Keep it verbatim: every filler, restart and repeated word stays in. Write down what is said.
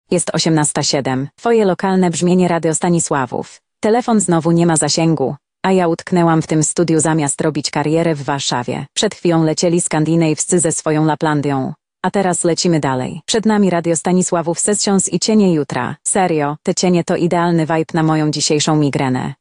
Jest osiemnasta siedem. Twoje lokalne brzmienie Radio Stanisławów. Telefon znowu nie ma zasięgu. A ja utknęłam w tym studiu zamiast robić karierę w Warszawie. Przed chwilą lecieli skandynawscy ze swoją Laplandią. A teraz lecimy dalej. Przed nami Radio Stanisławów Sessions i Cienie Jutra. Serio, te cienie to idealny vibe na moją dzisiejszą migrenę.